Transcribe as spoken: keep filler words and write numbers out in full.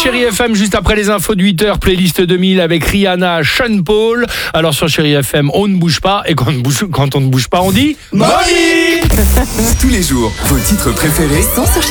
Chérie F M, juste après les infos de huit heures, playlist deux mille avec Rihanna, Sean Paul. Alors sur Chérie F M, on ne bouge pas. Et quand on ne bouge, quand on ne bouge pas, on dit... Tous les jours, vos titres préférés Sont sur